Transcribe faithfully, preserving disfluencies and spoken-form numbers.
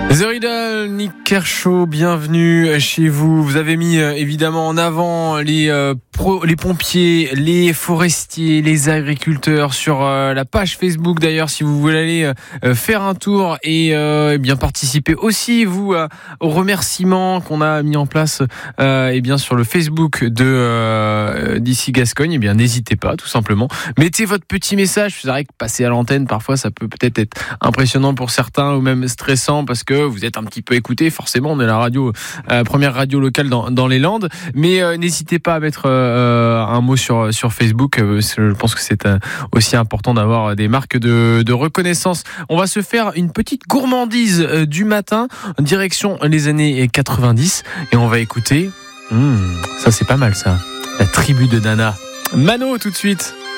The Riddle, Nick Kershaw, bienvenue chez vous. Vous avez mis euh, évidemment en avant les, euh, pro, les pompiers, les forestiers, les agriculteurs sur euh, la page Facebook. D'ailleurs, si vous voulez aller euh, faire un tour et euh, eh bien participer aussi vous euh, aux remerciements qu'on a mis en place euh, eh bien sur le Facebook de euh, d'ici Gascogne, eh bien n'hésitez pas, tout simplement. Mettez votre petit message. C'est vrai que passer à l'antenne parfois ça peut peut-être être impressionnant pour certains ou même stressant parce que vous êtes un petit peu écouté, forcément on est la radio, euh, première radio locale dans, dans les Landes, mais euh, n'hésitez pas à mettre euh, un mot sur, sur Facebook, euh, je pense que c'est euh, aussi important d'avoir des marques de, de reconnaissance. On va se faire une petite gourmandise euh, du matin, direction les années quatre-vingt-dix, et on va écouter, mmh, ça c'est pas mal ça, la tribu de Nana. Mano tout de suite.